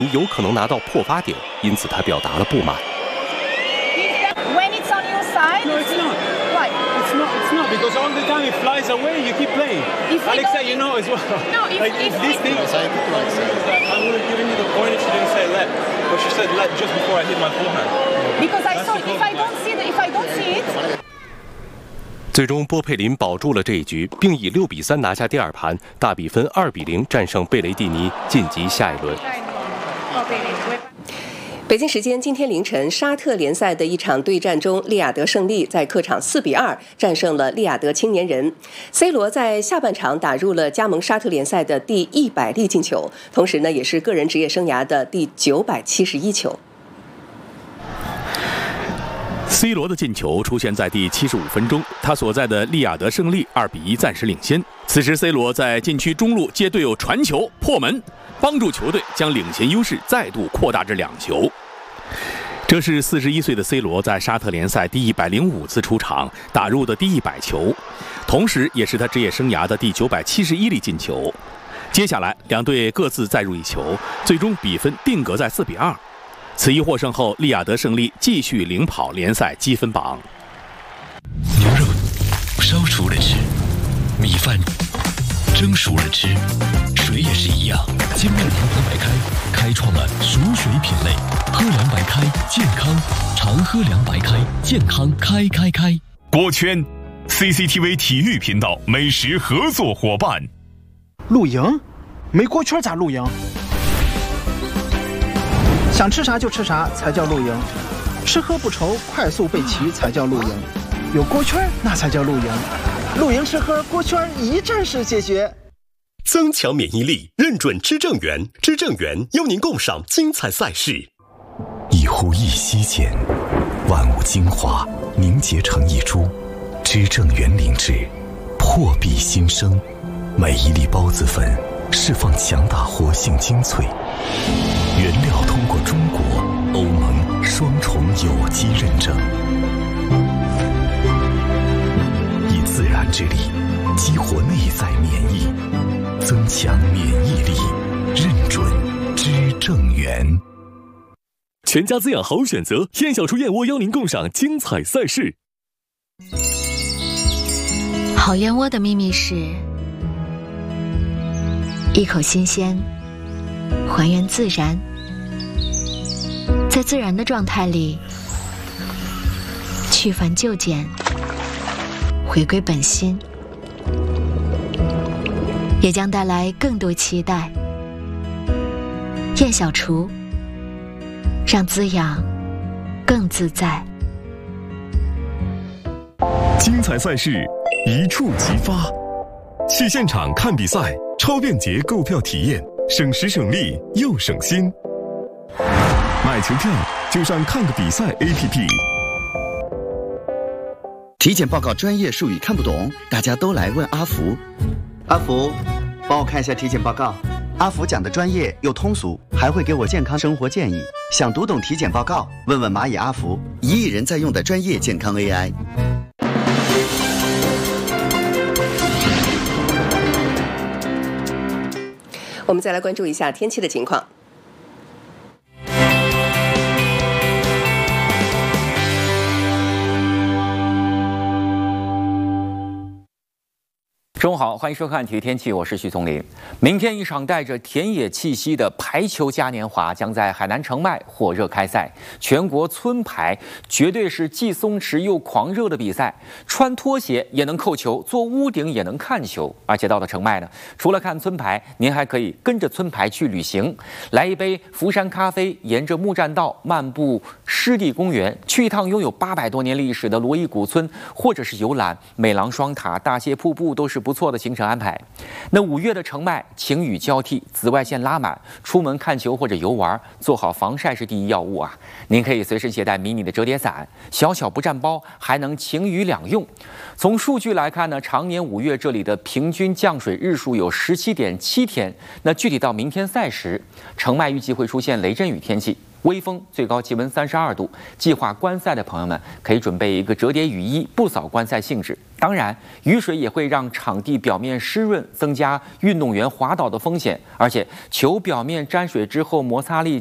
有可能拿到破发点，因此他表达了不满。 When it's on your side, no, it's not. Why? It's not because all the time it flies away. You keep playing. Alexa, you know as well. No, if this thing. I would have given you the point if she didn't say let, but she said let just before I hit my forehand. Because I saw if I don't see it. 最终，波佩林保住了这一局，并以6比3拿下第2盘，大比分2比0战胜贝雷蒂尼，晋级下一轮。 北京时间今天凌晨，沙特联赛的一场对战中，利雅得胜利在客场4比2战胜了利雅得青年人。C 罗在下半场打入了加盟沙特联赛的第100粒进球，同时呢，也是个人职业生涯的第971球。 C 罗的进球出现在第75分钟，他所在的利雅得胜利2比1暂时领先。此时 C 罗在禁区中路接队友传球破门，帮助球队将领先优势再度扩大至2球。这是41岁的 C 罗在沙特联赛第105次出场打入的第100球，同时也是他职业生涯的第971粒进球。接下来两队各自再入1球，最终比分定格在4比2。此役获胜后，利雅得胜利继续领跑联赛积分榜。 牛肉烧熟了吃，米饭蒸熟了吃，水也是一样。精酿凉白白开创了熟水品类，喝凉白开健康，常喝凉白开健康开。 锅圈 CCTV 体育频道美食合作伙伴。 露营？没锅圈咋露营？想吃啥就吃啥才叫露营，吃喝不愁，快速备齐才叫露营，有锅圈那才叫露营，露营吃喝锅圈一站式解决。 增强免疫力，认准知正源，知正源邀您共赏精彩赛事。 一呼一吸间，万物精华凝结成一株，知正源灵芝破壁新生，每一粒孢子粉释放强大活性精粹，原料通过中国、欧盟双重有机认证，以自然之力激活内在免疫，增强免疫力，认准知正源。 全家滋养好选择，燕小厨燕窝邀您共赏精彩赛事。 好燕窝的秘密是一口新鲜，还原自然，在自然的状态里去繁就简，回归本心，也将带来更多期待。燕小厨，让滋养更自在。 精彩赛事一触即发，去现场看比赛，超便捷购票体验，省时省力又省心。买球票就上看个比赛 APP。 体检报告专业术语看不懂，大家都来问阿福。阿福，帮我看一下体检报告。阿福讲的专业又通俗，还会给我健康生活建议。想读懂体检报告，问问蚂蚁阿福，1亿人在用的专业健康 AI。 我们再来关注一下天气的情况。 中午好，欢迎收看体育天气，我是徐松林。明天一场带着田野气息的排球嘉年华将在海南澄迈火热开赛。全国村排绝对是既松弛又狂热的比赛，穿拖鞋也能扣球，坐屋顶也能看球。而且到了澄迈呢，除了看村排，您还可以跟着村排去旅行，来一杯福山咖啡，沿着木栈道漫步湿地公园，去一趟拥有800多年历史的罗伊古村，或者是游览美廊双塔、大榭瀑布，都是不错的行程安排。那5月的澄迈晴雨交替，紫外线拉满，出门看球或者游玩，做好防晒是第一要务啊！您可以随身携带迷你的折叠伞，小小不占包，还能晴雨两用。从数据来看呢，常年5月这里的平均降水日数有17.7天。那具体到明天赛时，澄迈预计会出现雷阵雨天气。 微风，最高气温32度。计划观赛的朋友们可以准备一个折叠雨衣，不扫观赛兴致。当然，雨水也会让场地表面湿润，增加运动员滑倒的风险。而且，球表面沾水之后摩擦力